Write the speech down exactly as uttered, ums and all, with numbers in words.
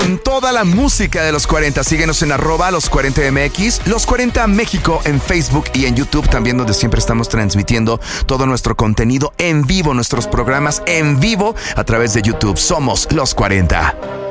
con toda la música de los cuarenta. Síguenos en arroba los cuarenta M X, los cuarenta México en Facebook y en YouTube también, donde siempre estamos transmitiendo todo nuestro contenido en vivo, nuestros programas en vivo a través de YouTube. Somos los cuarenta.